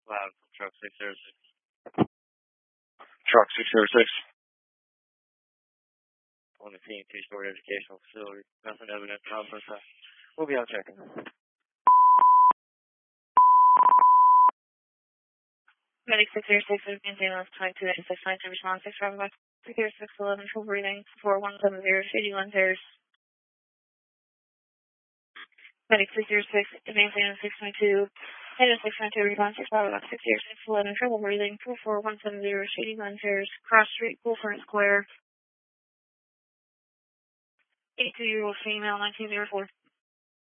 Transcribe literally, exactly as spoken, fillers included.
Loud from truck six zero six. Truck six zero six. On the T M T Sport Educational Facility. Nothing evident on this side. We'll be on checking. Medic six zero six is maintenance twenty-two eighty-six nine to response six five five six zero six eleven full breathing four one seven zero eighty-one zero. Medic six zero six maintenance six twenty-two maintenance six twenty-two response six five five six zero six eleven trouble breathing four four one seven zero eighty-one zero. Cross Street Bullfront Square. eighty-two year old female nineteen zero four.